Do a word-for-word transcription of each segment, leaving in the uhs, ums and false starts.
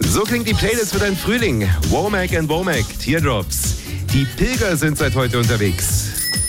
So klingt die Playlist für deinen Frühling. Womack and Womack, Teardrops. Die Pilger sind seit heute unterwegs.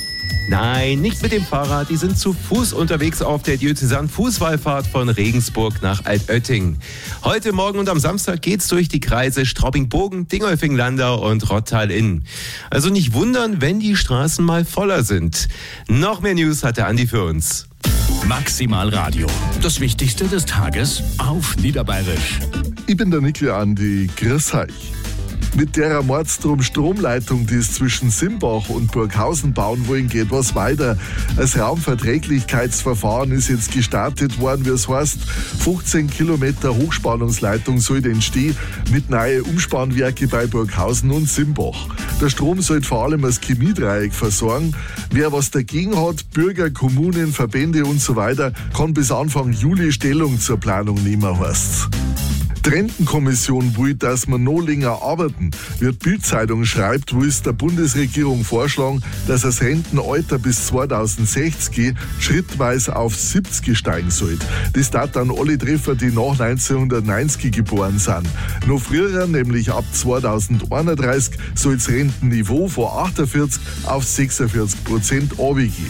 Nein, nicht mit dem Fahrrad, die sind zu Fuß unterwegs auf der Diözesan-Fußwallfahrt von Regensburg nach Altötting. Heute Morgen und am Samstag geht's durch die Kreise Straubing-Bogen, Dingolfing-Landau und Rottal-Inn. Also nicht wundern, wenn die Straßen mal voller sind. Noch mehr News hat der Andi für uns. Maximal Radio. Das Wichtigste des Tages auf Niederbayerisch. Ich bin der Nickel Andi. Grüß euch. Mit der Mordstrom-Stromleitung, die es zwischen Simbach und Burghausen bauen wollen, geht was weiter. Das Raumverträglichkeitsverfahren ist jetzt gestartet worden, wie es heißt. fünfzehn Kilometer Hochspannungsleitung soll entstehen mit neuen Umspannwerke bei Burghausen und Simbach. Der Strom soll vor allem das Chemiedreieck versorgen. Wer was dagegen hat, Bürger, Kommunen, Verbände und so weiter, kann bis Anfang Juli Stellung zur Planung nehmen, heißt's. Die Rentenkommission will, dass wir noch länger arbeiten. Wie die Bild-Zeitung schreibt, will es der Bundesregierung vorschlagen, dass das Rentenalter bis zweitausendsechzig schrittweise auf siebzig steigen soll. Das darf dann alle treffen, die nach neunzehnhundertneunzig geboren sind. Noch früher, nämlich ab zweitausendeinunddreißig, soll das Rentenniveau von achtundvierzig auf sechsundvierzig Prozent runtergehen.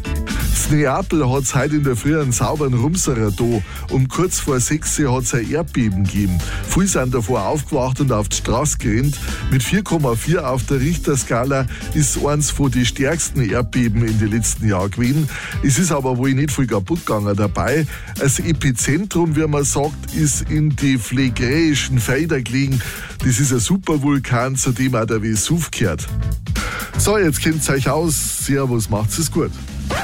In Neapel hat es heute in der Früh einen sauberen Rumserer da. Um kurz vor sechs hat es ein Erdbeben gegeben. Viele sind davor aufgewacht und auf die Straße gerannt. Mit vier Komma vier auf der Richterskala ist eins von den stärksten Erdbeben in den letzten Jahren gewesen. Es ist aber wohl nicht viel kaputt gegangen dabei. Das Epizentrum, wie man sagt, ist in die phlegräischen Felder gelegen. Das ist ein Supervulkan, zu dem auch der Vesuv gehört. So, jetzt kennt ihr euch aus. Servus, macht's es gut.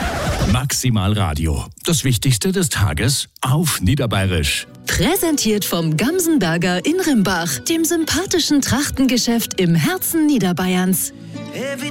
Maximal Radio. Das Wichtigste des Tages auf Niederbayerisch. Präsentiert vom Gamsenberger in Rimbach, dem sympathischen Trachtengeschäft im Herzen Niederbayerns.